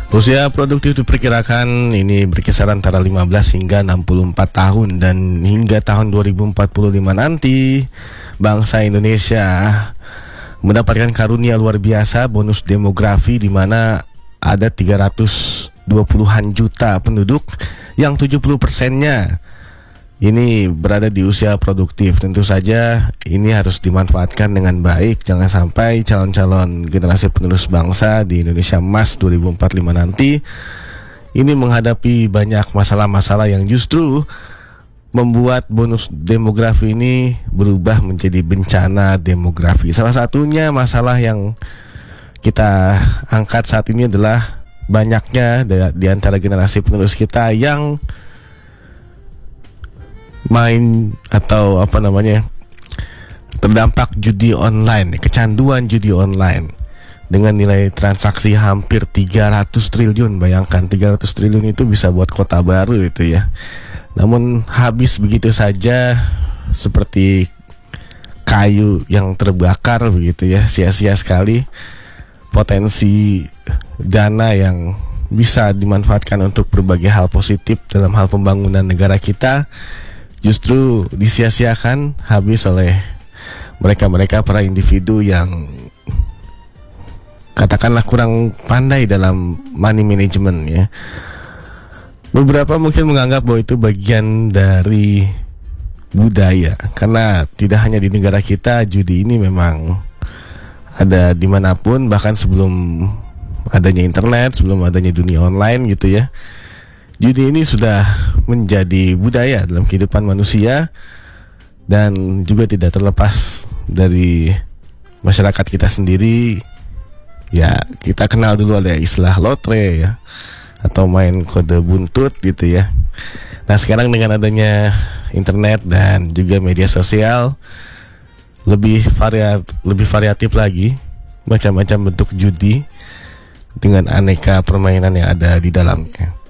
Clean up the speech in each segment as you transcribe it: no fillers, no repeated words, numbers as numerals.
Usia produktif diperkirakan ini berkisar antara 15 hingga 64 tahun dan hingga tahun 2045 nanti bangsa Indonesia mendapatkan karunia luar biasa bonus demografi di mana ada 320-an juta penduduk yang 70%-nya ini berada di usia produktif. Tentu saja ini harus dimanfaatkan dengan baik. Jangan sampai calon-calon generasi penerus bangsa di Indonesia Emas 2045 nanti ini menghadapi banyak masalah-masalah yang justru membuat bonus demografi ini berubah menjadi bencana demografi. Salah satunya masalah yang kita angkat saat ini adalah banyaknya di antara generasi penerus kita yang main atau terdampak judi online, kecanduan judi online dengan nilai transaksi hampir 300 triliun. Bayangkan 300 triliun itu bisa buat kota baru itu ya. Namun habis begitu saja seperti kayu yang terbakar begitu ya, sia-sia sekali potensi dana yang bisa dimanfaatkan untuk berbagai hal positif dalam hal pembangunan negara kita justru disia-siakan habis oleh mereka-mereka para individu yang katakanlah kurang pandai dalam money management ya. Beberapa mungkin menganggap bahwa itu bagian dari budaya, karena tidak hanya di negara kita, judi ini memang ada dimanapun, bahkan sebelum adanya internet, sebelum adanya dunia online gitu ya. Judi ini sudah menjadi budaya dalam kehidupan manusia dan juga tidak terlepas dari masyarakat kita sendiri. Ya, kita kenal dulu ada istilah lotre ya, atau main kode buntut gitu ya. Nah, sekarang dengan adanya internet dan juga media sosial lebih variatif lagi macam-macam bentuk judi dengan aneka permainan yang ada di dalamnya.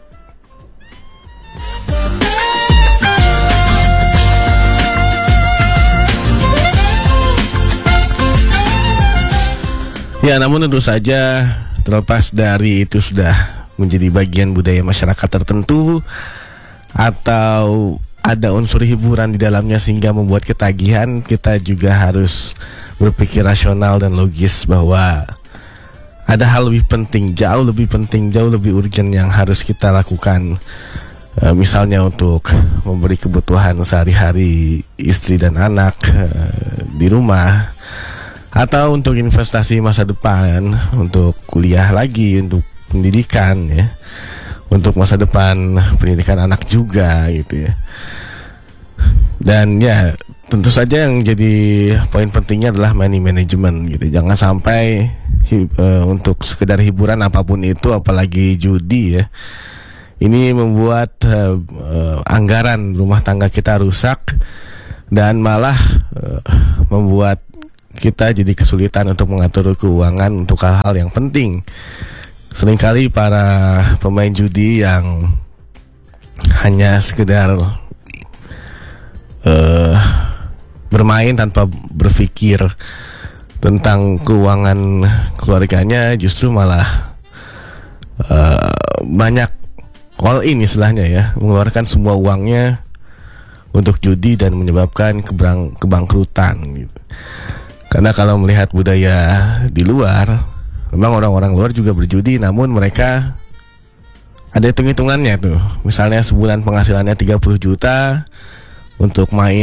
Ya, namun tentu saja terlepas dari itu sudah menjadi bagian budaya masyarakat tertentu atau ada unsur hiburan di dalamnya sehingga membuat ketagihan, kita juga harus berpikir rasional dan logis bahwa ada hal lebih penting, jauh lebih urgent yang harus kita lakukan. Misalnya untuk memberi kebutuhan sehari-hari istri dan anak di rumah, atau untuk investasi masa depan, untuk kuliah lagi, untuk pendidikan ya, untuk masa depan pendidikan anak juga gitu ya. Dan ya tentu saja yang jadi poin pentingnya adalah money management gitu. Jangan sampai untuk sekedar hiburan apapun itu, apalagi judi ya, ini membuat anggaran rumah tangga kita rusak dan malah membuat kita jadi kesulitan untuk mengatur keuangan untuk hal-hal yang penting. Seringkali para pemain judi yang hanya sekedar bermain tanpa berpikir tentang keuangan keluarganya justru malah banyak all in istilahnya ya, mengeluarkan semua uangnya untuk judi dan menyebabkan kebangkrutan gitu. Karena kalau melihat budaya di luar, memang orang-orang luar juga berjudi, namun mereka ada hitung-hitungannya tuh. Misalnya sebulan penghasilannya 30 juta untuk main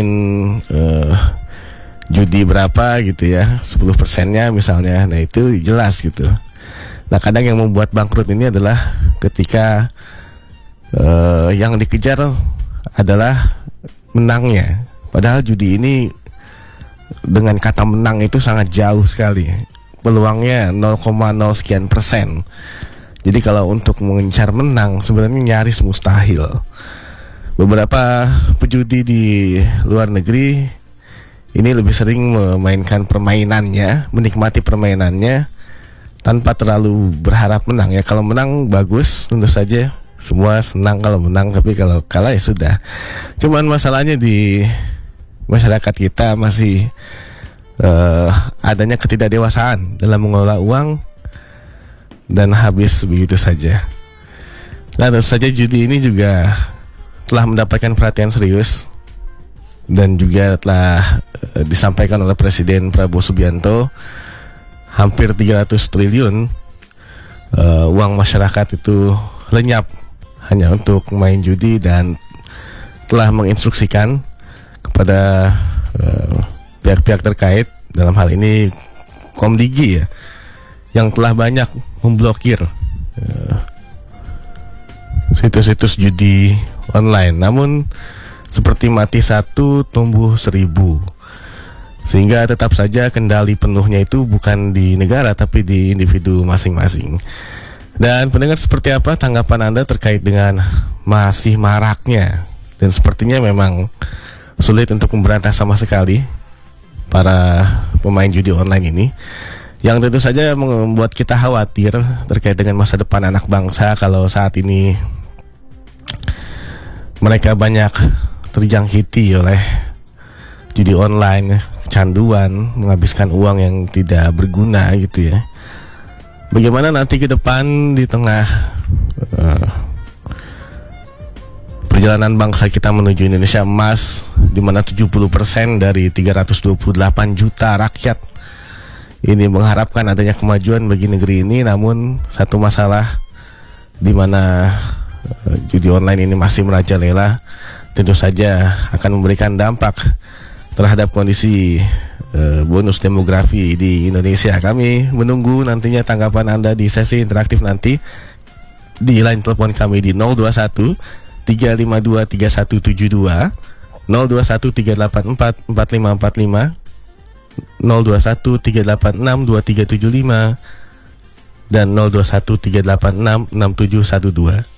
judi berapa gitu ya, 10%-nya misalnya. Nah, itu jelas gitu. Nah, kadang yang membuat bangkrut ini adalah ketika yang dikejar adalah menangnya. Padahal judi ini dengan kata menang itu sangat jauh sekali. Peluangnya 0,0 sekian persen. Jadi kalau untuk mengincar menang sebenarnya nyaris mustahil. Beberapa pejudi di luar negeri ini lebih sering memainkan permainannya, menikmati permainannya tanpa terlalu berharap menang ya. Kalau menang bagus, tentu saja semua senang kalau menang, tapi kalau kalah ya sudah. Cuman masalahnya di masyarakat kita masih adanya ketidakdewasaan dalam mengelola uang dan habis begitu saja. Nah, tentu saja judi ini juga telah mendapatkan perhatian serius dan juga telah disampaikan oleh Presiden Prabowo Subianto. Hampir 300 triliun uang masyarakat itu lenyap hanya untuk main judi, dan telah menginstruksikan kepada pihak-pihak terkait, dalam hal ini Komdigi ya, yang telah banyak memblokir situs-situs judi online. Namun seperti mati satu tumbuh 1000, sehingga tetap saja kendali penuhnya itu bukan di negara tapi di individu masing-masing. Dan pendengar, seperti apa tanggapan Anda terkait dengan masih maraknya dan sepertinya memang sulit untuk memberantas sama sekali para pemain judi online ini, yang tentu saja membuat kita khawatir terkait dengan masa depan anak bangsa kalau saat ini mereka banyak terjangkiti oleh judi online, kecanduan, menghabiskan uang yang tidak berguna gitu ya. Bagaimana nanti ke depan di tengah perjalanan bangsa kita menuju Indonesia emas, di mana 70% dari 328 juta rakyat ini mengharapkan adanya kemajuan bagi negeri ini. Namun satu masalah di mana judi online ini masih merajalela, tentu saja akan memberikan dampak terhadap kondisi bonus demografi di Indonesia. Kami menunggu nantinya tanggapan Anda di sesi interaktif nanti di line telepon kami di 021 352 3172, 021 384 4545, 021 386 2375, dan 021 386 6712.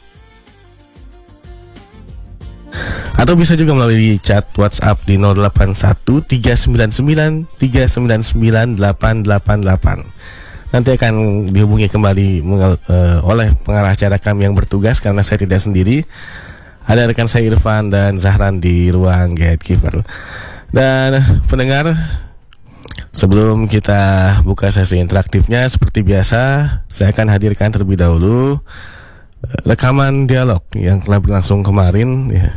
Atau bisa juga melalui chat WhatsApp di 081 399 399 888. Nanti akan dihubungi kembali oleh pengarah acara kami yang bertugas, karena saya tidak sendiri. Ada rekan saya Irfan dan Zahran di ruang Gatekeeper. Dan pendengar, sebelum kita buka sesi interaktifnya, seperti biasa saya akan hadirkan terlebih dahulu rekaman dialog yang telah berlangsung kemarin ya,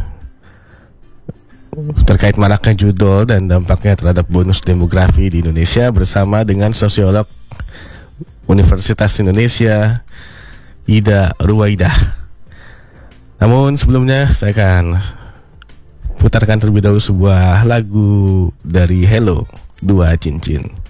terkait maraknya judol dan dampaknya terhadap bonus demografi di Indonesia, bersama dengan sosiolog Universitas Indonesia Ida Ruwaidah. Namun sebelumnya saya akan putarkan terlebih dahulu sebuah lagu dari Hello, Dua Cincin.